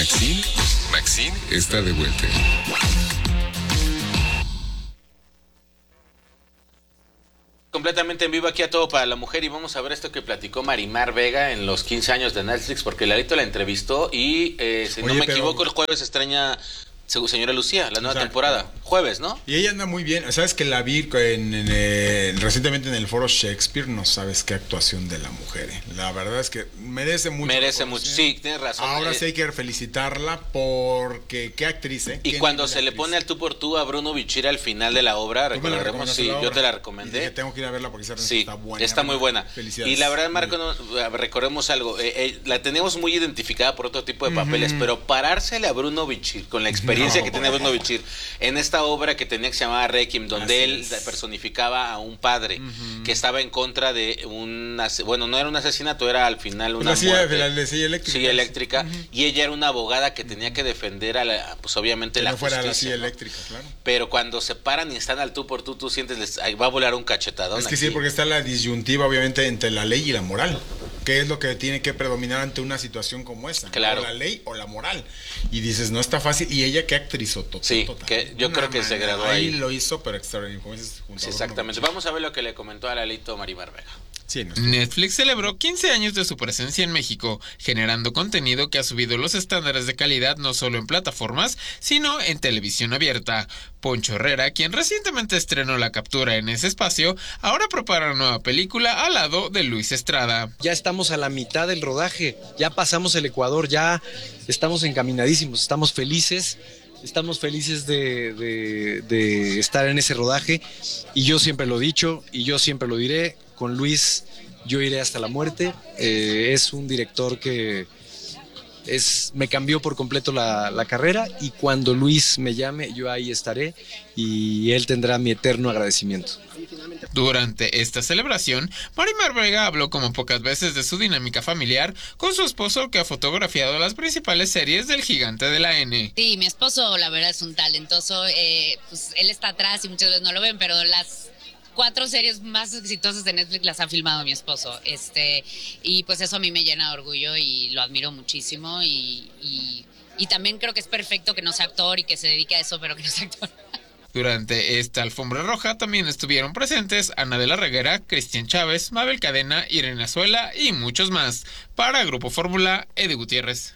Maxine está de vuelta. Completamente en vivo aquí a Todo para la Mujer, y vamos a ver esto que platicó Marimar Vega en los 15 años de Netflix, porque Lalito la entrevistó y si no me equivoco el jueves estrena Señora Lucía, la nueva temporada. Jueves, ¿no? Y ella anda muy bien. Sabes que la vi recientemente en el foro Shakespeare. No sabes qué actuación de la mujer. La verdad es que merece mucho. Merece mucho, sí, tienes razón. Ahora sí hay que felicitarla porque qué actriz, ¿eh? Y cuando se le pone al tú por tú a Bruno Bichir al final de la obra, recordaremos, sí, yo te la recomendé. Dije, tengo que ir a verla porque sí, está buena. Está muy buena. Felicidades. Y la verdad, Marco, recordemos algo. La teníamos muy identificada por otro tipo de papeles, pero parársele a Bruno Bichir con la experiencia que tenía Bruno Bichir en esta obra que tenía que se llamaba Requiem, donde él personificaba a un padre que estaba en contra de bueno, no era un asesinato, era al final una muerte. La silla eléctrica. Silla eléctrica, y ella era una abogada que tenía que defender pues obviamente la justicia. La silla eléctrica, claro. Pero cuando se paran y están al tú por tú sientes, va a volar un cachetadón. Es que aquí. Sí, porque está la disyuntiva obviamente entre la ley y la moral. ¿Qué es lo que tiene que predominar ante una situación como esa? Claro. ¿O la ley o la moral? Y dices, no está fácil. Y ella, ¿qué actriz? Sí, que yo creo que se graduó ahí. Lo hizo, pero extraordinario. Sí, exactamente. Vamos a ver lo que le comentó a Lalito Marimar Vega. Sí, Netflix celebró 15 años de su presencia en México, generando contenido que ha subido los estándares de calidad no solo en plataformas, sino en televisión abierta. Poncho Herrera, quien recientemente estrenó La Captura en ese espacio, ahora prepara una nueva película al lado de Luis Estrada. Ya estamos a la mitad del rodaje, ya pasamos el Ecuador, ya estamos encaminadísimos, estamos felices de estar en ese rodaje, y yo siempre lo he dicho y yo siempre lo diré, con Luis yo iré hasta la muerte. Es un director que me cambió por completo la carrera, y cuando Luis me llame yo ahí estaré y él tendrá mi eterno agradecimiento. Durante esta celebración, Marimar Vega habló como pocas veces de su dinámica familiar con su esposo, que ha fotografiado las principales series del gigante de la N. Sí, mi esposo la verdad es un talentoso, pues él está atrás y muchas veces no lo ven, pero las 4 series más exitosas de Netflix las ha filmado mi esposo, y pues eso a mí me llena de orgullo y lo admiro muchísimo, y también creo que es perfecto que no sea actor y que se dedique a eso, pero que no sea actor. Durante esta alfombra roja también estuvieron presentes Ana de la Reguera, Cristian Chávez, Mabel Cadena, Irene Azuela y muchos más. Para Grupo Fórmula, Eddie Gutiérrez.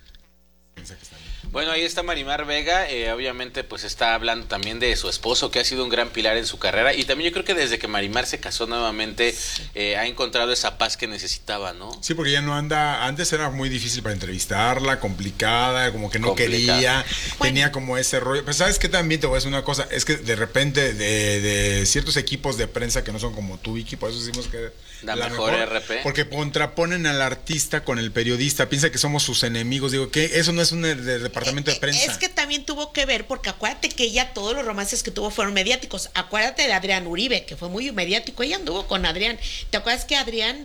Bueno, ahí está Marimar Vega, obviamente pues está hablando también de su esposo, que ha sido un gran pilar en su carrera, y también yo creo que desde que Marimar se casó nuevamente ha encontrado esa paz que necesitaba, ¿no? Sí, porque ya no anda, antes era muy difícil para entrevistarla, complicada, como que no quería, tenía como ese rollo. Pero sabes que también te voy a decir una cosa, es que de repente de ciertos equipos de prensa que no son como tú, Vicky, por eso decimos que la mejor RP. Porque contraponen al artista con el periodista, piensa que somos sus enemigos. Digo, que eso no es un departamento de prensa. Es que también tuvo que ver, porque acuérdate que ella, todos los romances que tuvo fueron mediáticos. Acuérdate de Adrián Uribe, que fue muy mediático. Ella anduvo con Adrián. ¿Te acuerdas que Adrián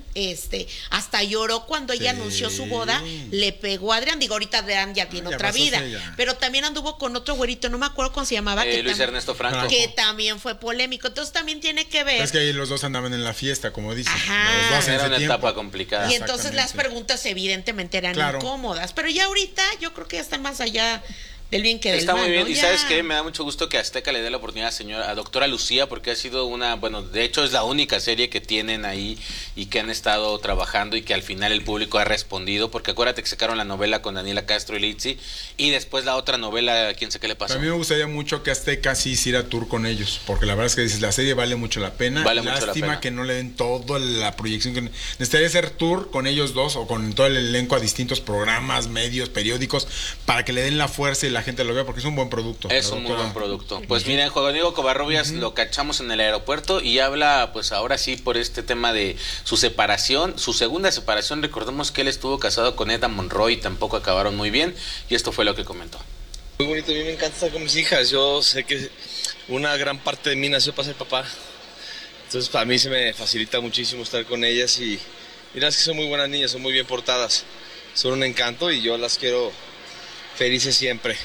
hasta lloró cuando ella anunció su boda? Le pegó a Adrián. Digo, ahorita Adrián ya tiene otra vida. Pero también anduvo con otro güerito, no me acuerdo cómo se llamaba. Luis Ernesto Franco. Que también fue polémico. Entonces también tiene que ver. Es que ahí los dos andaban en la fiesta, como dicen. Era una etapa complicada. Y entonces las preguntas evidentemente eran incómodas, pero ya ahorita yo creo que ya están más allá del bien que del mal. Está muy bien, ¿no? y ¿sabes qué? Me da mucho gusto que Azteca le dé la oportunidad a doctora Lucía, porque ha sido de hecho es la única serie que tienen ahí y que han estado trabajando y que al final el público ha respondido, porque acuérdate que sacaron la novela con Daniela Castro y Litsi, y después la otra novela, quién sé qué le pasó. A mí me gustaría mucho que Azteca sí hiciera tour con ellos, porque la verdad es que dices, la serie vale mucho la pena. Lástima que no le den toda la proyección que necesitaría hacer tour con ellos dos o con todo el elenco a distintos programas, medios, periódicos, para que le den la fuerza y la gente lo vea, porque es un buen producto. Es un muy buen producto. Pues miren, Juan Diego Covarrubias lo cachamos en el aeropuerto y habla, pues ahora sí, por este tema de su separación, su segunda separación. Recordemos que él estuvo casado con Edda Monroy y tampoco acabaron muy bien, y esto fue lo que comentó. Muy bonito, a mí me encanta estar con mis hijas. Yo sé que una gran parte de mí nació para ser papá, entonces para mí se me facilita muchísimo estar con ellas, y mira, es que son muy buenas niñas, son muy bien portadas, son un encanto y yo las quiero felices siempre.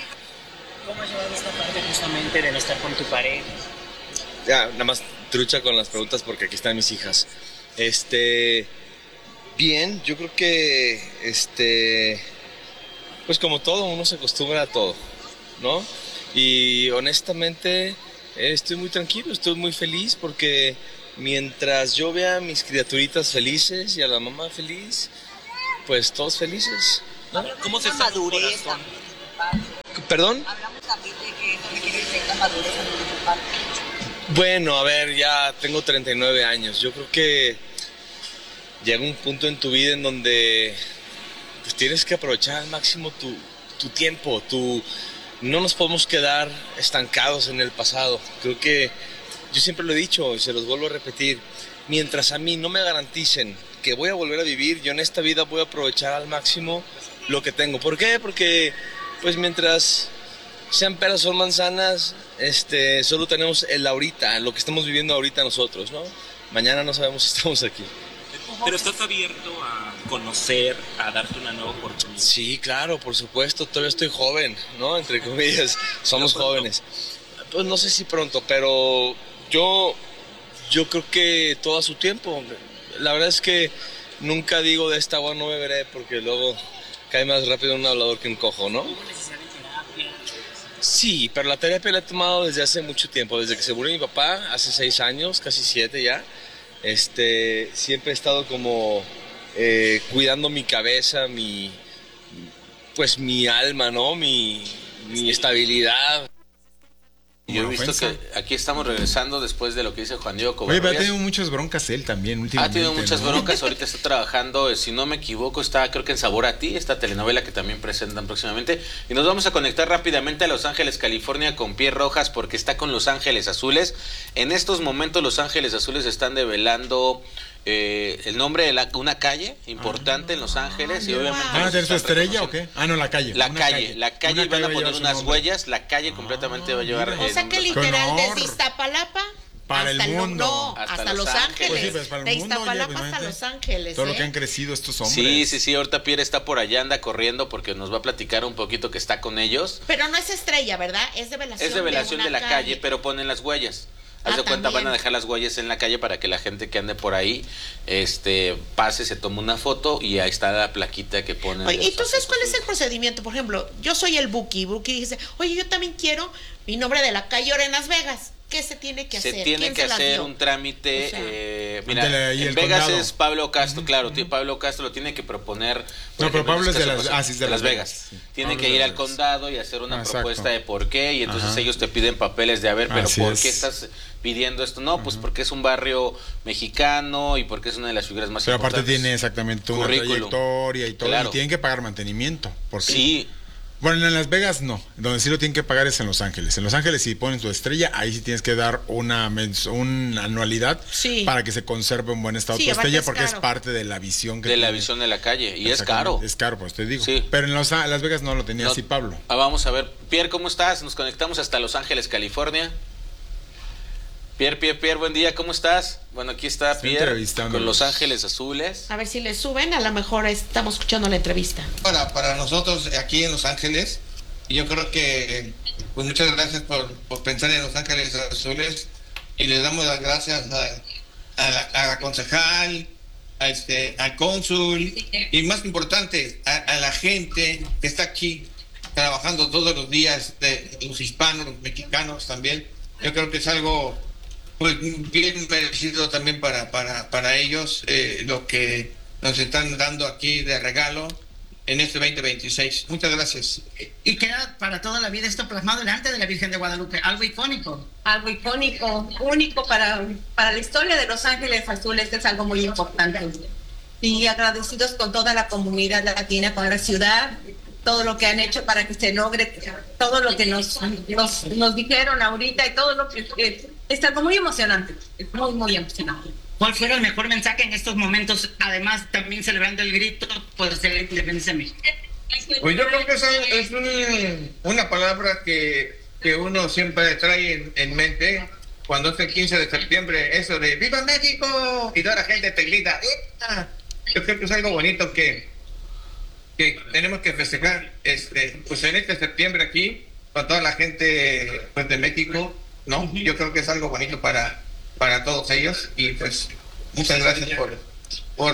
¿Cómo has llevado esta parte justamente de no estar con tu pareja? Ya, nada más trucha con las preguntas porque aquí están mis hijas. Bien, yo creo que pues como todo, uno se acostumbra a todo, ¿no? Y honestamente estoy muy tranquilo, estoy muy feliz porque mientras yo vea a mis criaturitas felices y a la mamá feliz, pues todos felices, ¿no? ¿Cómo se está madurez? ¿Perdón? Hablamos también de que no requiere cierta madurez en tu parte. Bueno, a ver, ya tengo 39 años. Yo creo que llega un punto en tu vida en donde pues tienes que aprovechar al máximo tu tiempo. No nos podemos quedar estancados en el pasado. Creo que yo siempre lo he dicho y se los vuelvo a repetir. Mientras a mí no me garanticen que voy a volver a vivir, yo en esta vida voy a aprovechar al máximo lo que tengo. ¿Por qué? Porque pues mientras sean peras o manzanas, solo tenemos el ahorita, lo que estamos viviendo ahorita nosotros, ¿no? Mañana no sabemos si estamos aquí. Pero estás abierto a conocer, a darte una nueva oportunidad. Sí, claro, por supuesto, todavía estoy joven, ¿no? Entre comillas, somos jóvenes. Pues no sé si pronto, pero yo creo que todo a su tiempo. La verdad es que nunca digo de esta agua no beberé porque luego cae más rápido un hablador que un cojo, ¿no? Sí, pero la terapia la he tomado desde hace mucho tiempo, desde que se murió mi papá, hace 6 años, casi 7 ya. Siempre he estado como cuidando mi cabeza, mi alma, ¿no? Mi estabilidad. Yo he visto que aquí estamos regresando después de lo que dice Juan Diego Covarrubias. Oye, pero ha tenido muchas broncas él también últimamente. Ha tenido muchas ¿no? broncas, ahorita está trabajando, si no me equivoco, está creo que en Sabor a Ti, esta telenovela que también presentan próximamente. Y nos vamos a conectar rápidamente a Los Ángeles, California con Pierre Rojas porque está con Los Ángeles Azules. En estos momentos Los Ángeles Azules están develando el nombre de una calle importante en Los Ángeles y obviamente ¿van a tener su estrella o qué? No, la calle. La calle y van a poner unas huellas, la calle completamente va a llevar. O sea que literal desde Iztapalapa para hasta el mundo. No, hasta Los Ángeles. Pues sí, pues para el de mundo, Iztapalapa oye, hasta Los Ángeles. Todo lo que han crecido estos hombres. Sí, ahorita Pierre está por allá, anda corriendo porque nos va a platicar un poquito que está con ellos. Pero no es estrella, ¿verdad? Es develación. Es develación de la calle, pero ponen las huellas. Haz de cuenta, también van a dejar las huellas en la calle para que la gente que ande por ahí pase, se tome una foto y ahí está la plaquita que ponen. Oye, entonces, ¿cuál es el procedimiento? Por ejemplo, yo soy el Buki dice, oye, yo también quiero mi nombre de la calle ahora en Las Vegas. ¿Qué se tiene que hacer? Se tiene que hacer un trámite. O sea, mira, en Vegas condado. Es Pablo Castro, claro. Pablo Castro lo tiene que proponer. No, pero Pablo es de Las Vegas. Sí. Tiene Pablo que ir al condado y hacer una propuesta de por qué. Y entonces ellos te piden papeles de, a ver, pero ¿por qué estás pidiendo esto? No, pues porque es un barrio mexicano y porque es una de las figuras más importantes. Pero aparte tiene exactamente una trayectoria y todo. Claro. Y tienen que pagar mantenimiento. Porque sí. Bueno, en Las Vegas no, donde sí lo tienen que pagar es en Los Ángeles. En Los Ángeles si ponen tu estrella, ahí sí tienes que dar una anualidad para que se conserve en buen estado tu estrella porque es parte de la visión que la visión de la calle y es caro. Es caro, pues te digo. Sí. Pero en Las Vegas no lo tenía así Pablo. Vamos a ver, Pierre, ¿cómo estás? Nos conectamos hasta Los Ángeles, California. Pierre, buen día, ¿cómo estás? Bueno, aquí está Pierre con Los Ángeles Azules. A ver si le suben, a lo mejor estamos escuchando la entrevista. Para nosotros aquí en Los Ángeles, yo creo que pues muchas gracias por pensar en Los Ángeles Azules y les damos las gracias a la concejal, al cónsul y más importante a la gente que está aquí trabajando todos los días, de los hispanos, los mexicanos también. Yo creo que es algo pues bien merecido también para ellos lo que nos están dando aquí de regalo en este 2026. Muchas gracias. Y queda para toda la vida esto plasmado delante de la Virgen de Guadalupe, algo icónico. Algo icónico, único para la historia de Los Ángeles Azules, es algo muy importante. Y agradecidos con toda la comunidad latina, con la ciudad, todo lo que han hecho para que se logre, todo lo que nos dijeron ahorita y todo lo que es algo muy emocionante, muy emocionante. ¿Cuál fue el mejor mensaje en estos momentos? Además, también celebrando el grito por la independencia de México. Pues yo creo que es una palabra que uno siempre trae en mente cuando es el 15 de septiembre, eso de ¡Viva México! Y toda la gente te grita. Yo creo que es algo bonito que tenemos que festejar pues en este septiembre aquí con toda la gente pues de México, ¿no? Yo creo que es algo bonito para todos ellos y pues muchas gracias por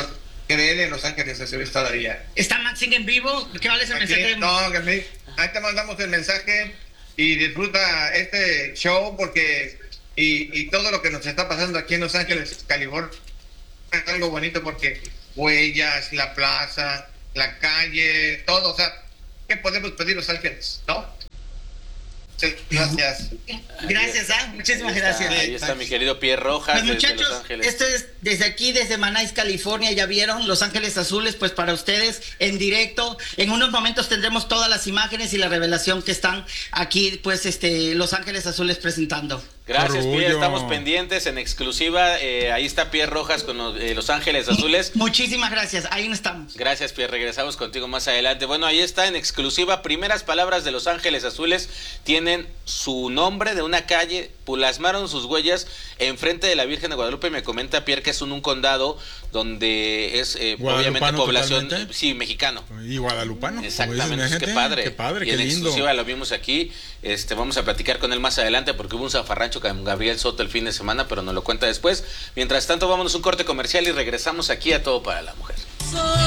creer en Los Ángeles Azules todavía. ¿Está Maxine en vivo? ¿Qué vale ese mensaje? No, ahí te mandamos el mensaje y disfruta este show porque y todo lo que nos está pasando aquí en Los Ángeles, California, es algo bonito porque huellas, la plaza, la calle, todo, o sea, ¿qué podemos pedir Los Ángeles? ¿No? Gracias. Gracias, muchísimas gracias. Ahí está mi querido Pierre Rojas. Pues, muchachos, desde Los Ángeles. Esto es desde aquí, desde Manáis, California. Ya vieron Los Ángeles Azules, pues para ustedes en directo. En unos momentos tendremos todas las imágenes y la revelación que están aquí, pues Los Ángeles Azules presentando. Gracias, Pierre. Estamos pendientes en exclusiva. Ahí está Pierre Rojas con Los Ángeles Azules. Muchísimas gracias. Ahí estamos. Gracias, Pierre. Regresamos contigo más adelante. Bueno, ahí está en exclusiva. Primeras palabras de Los Ángeles Azules. Tienen su nombre de una calle, plasmaron sus huellas enfrente de la Virgen de Guadalupe. Me comenta Pierre que es un condado donde es obviamente población mexicano y guadalupano. Exactamente. Qué padre, y qué en lindo. Exclusiva lo vimos aquí. Vamos a platicar con él más adelante porque hubo un zafarrancho con Gabriel Soto el fin de semana, pero nos lo cuenta después. Mientras tanto, vámonos un corte comercial y regresamos aquí a Todo para la Mujer.